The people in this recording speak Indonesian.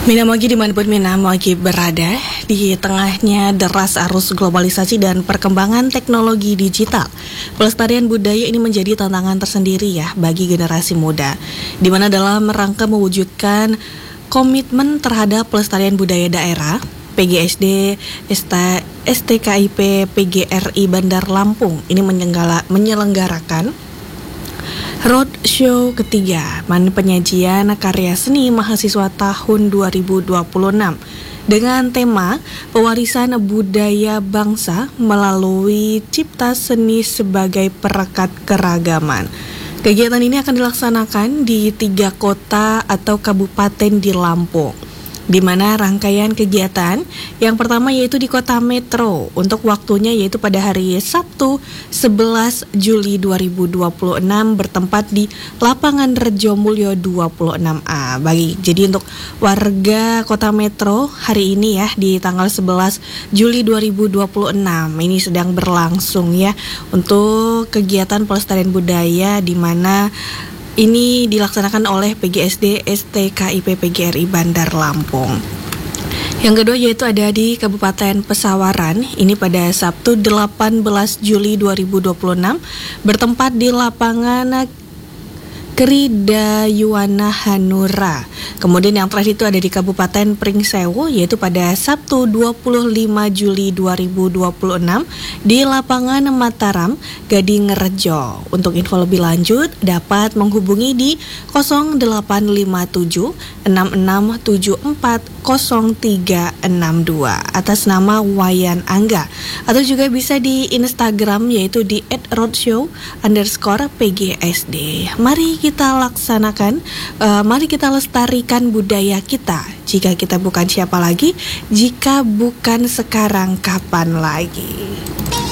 Mina Mogi dimanapun Mina Mogi berada, di tengahnya deras arus globalisasi dan perkembangan teknologi digital, pelestarian budaya ini menjadi tantangan tersendiri ya bagi generasi muda, di mana dalam rangka mewujudkan komitmen terhadap pelestarian budaya daerah, PGSD, STKIP, PGRI Bandar Lampung ini menyelenggarakan Roadshow ketiga, penyajian karya seni mahasiswa tahun 2026 dengan tema pewarisan budaya bangsa melalui cipta seni sebagai perekat keragaman. Kegiatan ini akan dilaksanakan di 3 kota atau kabupaten di Lampung, di mana rangkaian kegiatan yang pertama yaitu di kota Metro untuk waktunya yaitu pada hari Sabtu 11 Juli 2026 bertempat di Lapangan Rejo Mulyo 26A. Jadi untuk warga kota Metro hari ini ya di tanggal 11 Juli 2026 ini sedang berlangsung ya untuk kegiatan pelestarian budaya di mana ini dilaksanakan oleh PGSD STKIP PGRI Bandar Lampung. Yang kedua yaitu ada di Kabupaten Pesawaran, ini pada Sabtu 18 Juli 2026 bertempat di lapangan Keridayuana Hanura. Kemudian yang terakhir itu ada di Kabupaten Pringsewu yaitu pada Sabtu 25 Juli 2026 di lapangan Mataram, Gading Rejo. Untuk info lebih lanjut dapat menghubungi di 0857 6674 0362 atas nama Wayan Angga, atau juga bisa di Instagram yaitu di @roadshow_PGSD. Mari kita laksanakan, mari kita lestarikan budaya kita. Jika kita bukan siapa lagi, jika bukan sekarang kapan lagi.